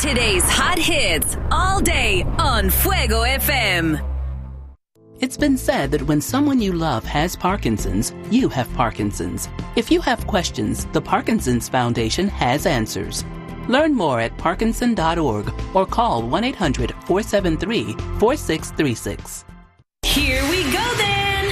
Today's hot hits all day on Fuego FM. It's been said that when someone you love has Parkinson's, you have Parkinson's. If you have questions, the Parkinson's Foundation has answers. Learn more at parkinson.org or call 1-800-473-4636. Here we go then.